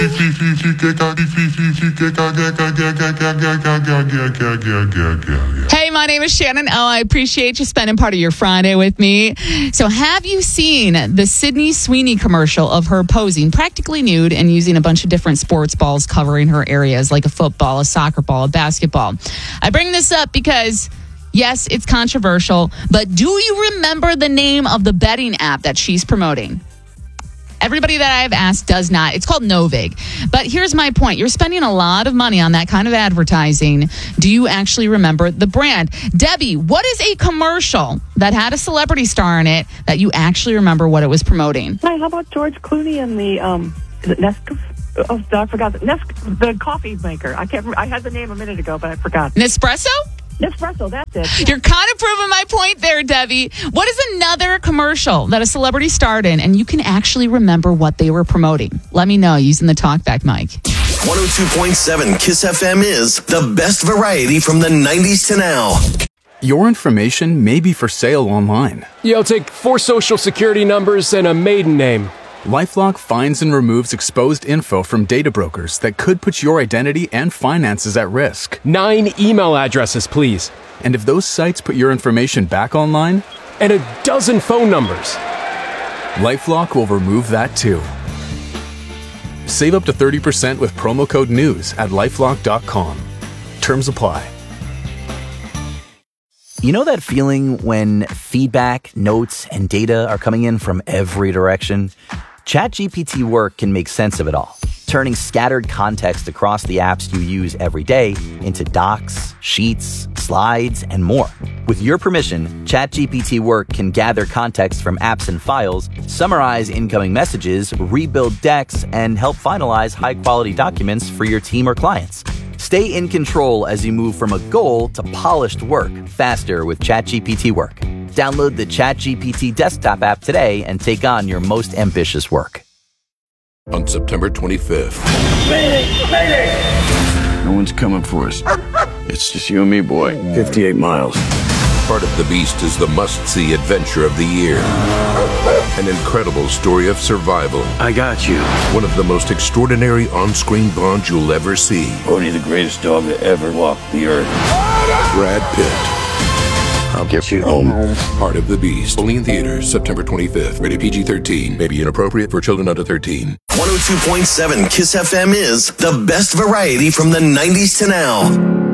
Hey, my name is Shannon O. I appreciate you spending part of your Friday with me. So have you seen the Sydney Sweeney commercial of her posing practically nude and using a bunch of different sports balls covering her areas like a football, a soccer ball, a basketball? I bring this up because, yes, it's controversial, but do you remember the name of the betting app that she's promoting? Everybody that I've asked does not. It's called Novig. But here's my point. You're spending a lot of money on that kind of advertising. Do you actually remember the brand? Debbie, what is a commercial that had a celebrity star in it that you actually remember what it was promoting? Hi, how about George Clooney and the, is it Nescafé? Oh, I forgot. The coffee maker. I can't remember. I had the name a minute ago, but I forgot. Nespresso? Nespresso, that's it. Yeah. You're kind of proving my point there, Debbie. What is another commercial that a celebrity starred in and you can actually remember what they were promoting? Let me know using the talkback mic. 102.7 KISS FM is the best variety from the 90s to now. Your information may be for sale online. Yeah, I'll take 4 social security numbers and a maiden name. LifeLock finds and removes exposed info from data brokers that could put your identity and finances at risk. 9 email addresses, please. And if those sites put your information back online? And a dozen phone numbers. LifeLock will remove that too. Save up to 30% with promo code NEWS at LifeLock.com. Terms apply. You know that feeling when feedback, notes, and data are coming in from every direction? ChatGPT Work can make sense of it all, turning scattered context across the apps you use every day into docs, sheets, slides, and more. With your permission, ChatGPT Work can gather context from apps and files, summarize incoming messages, rebuild decks, and help finalize high-quality documents for your team or clients. Stay in control as you move from a goal to polished work faster with ChatGPT Work. Download the ChatGPT desktop app today and take on your most ambitious work. On September 25th. Mayday! No one's coming for us. It's just you and me, boy. 58 miles. Part of the Beast is the must-see adventure of the year. An incredible story of survival. I got you. One of the most extraordinary on-screen bonds you'll ever see. Only the greatest dog that ever walked the earth. Brad Pitt. I'll get you home. Part of the Beast. Only in theaters September 25th. Rated PG-13. May be inappropriate for children under 13. 102.7 KISS FM is the best variety from the 90s to now.